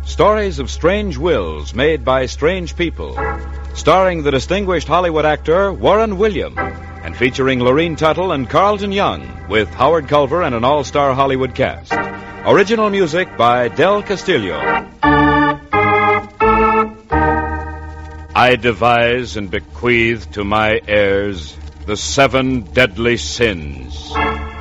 Stories of strange wills made by strange people. Starring the distinguished Hollywood actor Warren William. And featuring Lorene Tuttle and Carlton Young, with Howard Culver and an all-star Hollywood cast. Original music by Del Castillo. I devise and bequeath to my heirs the 7 deadly sins.